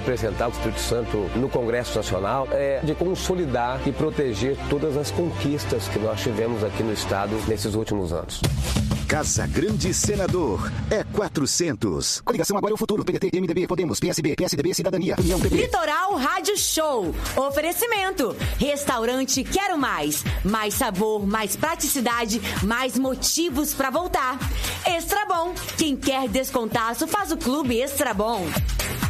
representar o Espírito Santo no Congresso Nacional é de consolidar e proteger todas as conquistas que nós tivemos aqui no Estado nesses últimos anos. Casa Grande Senador é 400. Coligação Agora é o Futuro. PDT, MDB, Podemos, PSB, PSDB, Cidadania, União PP. Litoral Rádio Show. Oferecimento. Restaurante Quero Mais. Mais sabor, mais praticidade, mais motivos pra voltar. Extra Bom. Quem quer descontaço faz o Clube Extra Bom.